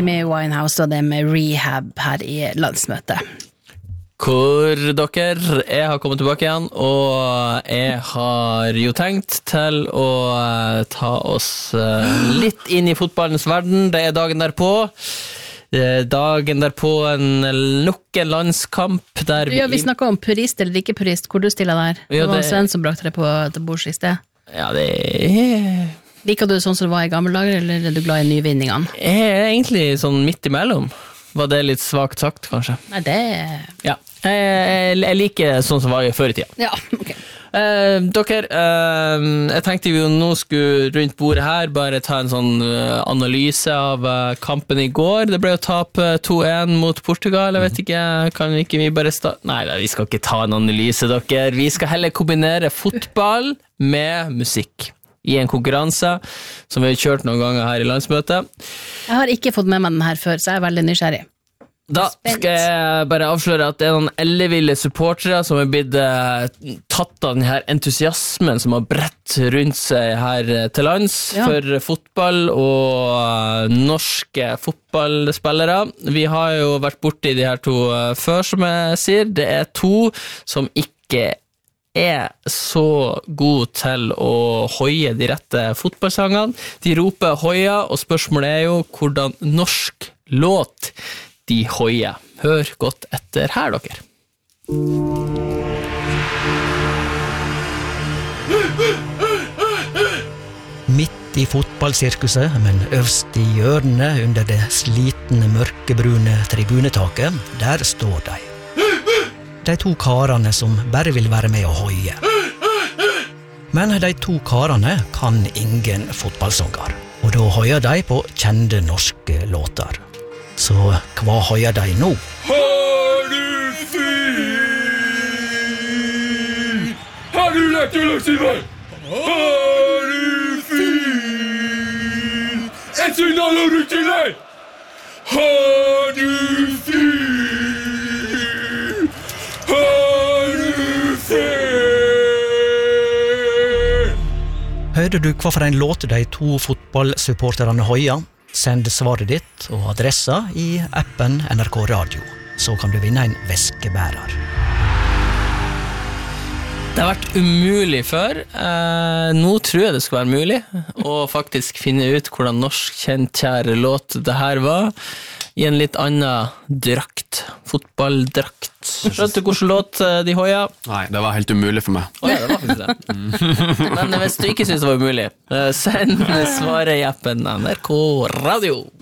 Amy Winehouse og det med Rehab her i landsmøtet. Hvor dere, jeg har kommet tilbake igjen, og jeg har jo tenkt til å ta oss litt inn i fotballens verden. Det dagen derpå. Dagen derpå nok en landskamp der vi snakket om purist eller ikke purist, hvor du stiller der. Det var Sven som brakte det på til bords i sted. Ja, det Liker du sånn som det var i gamle dager, eller er du glad i nyvinningene? Jeg egentlig sånn midt imellom. Var det litt svagt sagt, kanskje? Nei, det... Ja, jeg liker sånn som var før i tida. Ja, ok. Dere, jeg tenkte vi jo nå skulle rundt bordet her bare ta en sånn analyse av kampen i går. Det ble jo tap 2-1 mot Portugal, jeg vet ikke, kan vi ikke vi bare Nei, vi skal ikke ta en analyse, dere. Vi skal heller kombinere fotball med musikk. I en konkurranse som vi har kjørt noen ganger her i landsmøtet. Jeg har ikke fått med meg den her før, så jeg er veldig nysgjerrig. Da skal jeg bare avsløre at det er noen elleville supportere som har blitt tatt av denne entusiasmen som har brett rundt seg her til lands for fotball og norske fotballspillere. Vi har jo vært borte i de her to før, som jeg sier. Det er to som ikke er så god til å hoie de rette fotballsangene. De roper hoia, og spørsmålet er jo hvordan norsk låt de hoier. Hør godt etter her, dere. Midt i fotballsirkuset, men øvst i hjørnet under det slitne mørkebrune tribunetaket, der står de. De to karene som bare vil være med å hoie. Men de to karene kan ingen fotballsanger, og da hoier de på kjente norske låter. Så hva hoier de nå? Har du fyr? Har du lagt å lage meg? Har du fyr? Et signal har du til deg? Har du fyr? Hørte du hva for en låt de to fotballsupporterne hoia? Send svaret ditt og adressa i appen NRK Radio, så kan du vinne en veskebærer. Det har vært umulig før. Nå tror jeg det skal være mulig å faktisk finne ut hvordan norsk kjent-kjære låt det her var. I en litt annen drakt, fotballdrakt. Skjønte du hvordan låt de hoia? Nei, det var helt umulig for meg. Ja, det var faktisk det. Men hvis du ikke synes det var umulig, send svaret i appen NRK Radio.